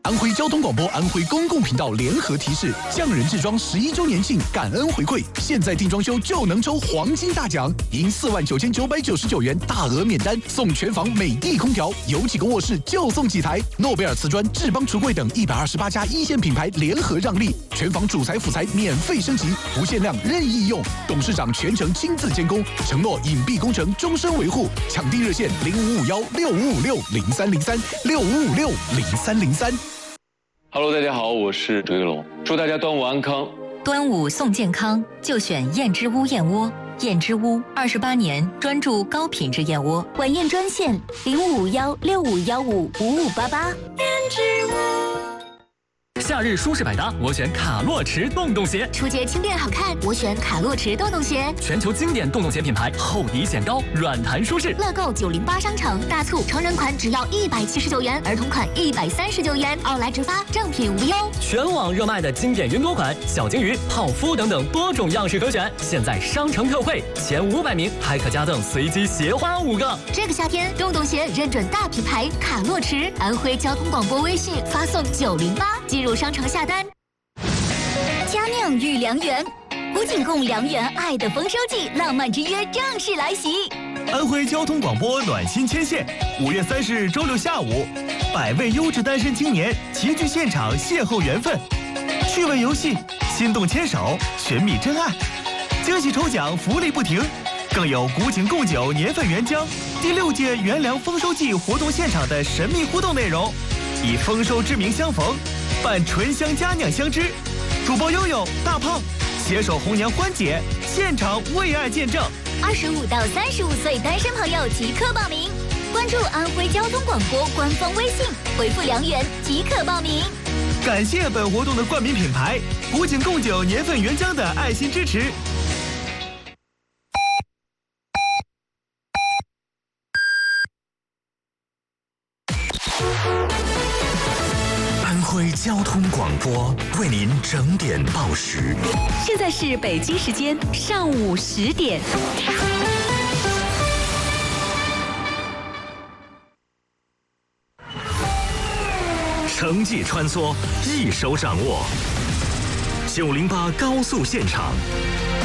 安徽交通广播、安徽公共频道联合提示：匠人制装11周年庆感恩回馈，现在订装修就能抽黄金大奖，赢49999元大额免单，送全房美的空调，有几个卧室就送几台。诺贝尔瓷砖、智邦橱柜等128家一线品牌联合让利，全房主材辅材免费升级，不限量任意用，董事长全程亲自监工，承诺隐蔽工程终身维护。抢地热线05516556030365560303。 Hello， 大家好，我是周一龙，祝大家端午安康。 端午送健康，就选燕之屋燕窝。燕之屋28年专注高品质燕窝， 晚宴专线0551651588。燕之屋。 夏日舒适百搭，我选卡洛驰洞洞鞋； 初节轻便好看，我选卡洛驰洞洞鞋。 全球经典洞洞鞋品牌，厚底显高，软弹舒适。 乐购908商城大促，成人款只要179元，儿童款139元，奥莱直发，正品无忧。 全网热卖的经典云朵款、小金鱼、泡芙等等多种样式可选，现在商城特惠，前500名还可加赠随机鞋花5个。 这个夏天，洞洞鞋认准大品牌卡洛驰，安徽交通广播微信发送908，进入商城下单。佳酿御良缘，古井贡良缘爱的丰收季，浪漫之约正式来袭。 安徽交通广播暖心牵线，5月30日周六下午，100位优质单身青年齐聚现场邂逅缘分，趣味游戏，心动牵手，寻觅真爱，惊喜抽奖，福利不停，更有古井贡酒年份原浆第6届元粮丰收季活动现场的神秘互动内容，以丰收之名相逢，伴醇香佳酿相知。主播悠悠、大胖携手红娘欢姐，现场为爱见证。 25到35岁单身朋友即刻报名，关注安徽交通广播官方微信，回复良缘即可报名。 感谢本活动的冠名品牌古井贡酒年份原浆的爱心支持。 安徽交通广播为您整点报时。 现在是北京时间上午10点。 城际穿梭，一手掌握。908高速现场，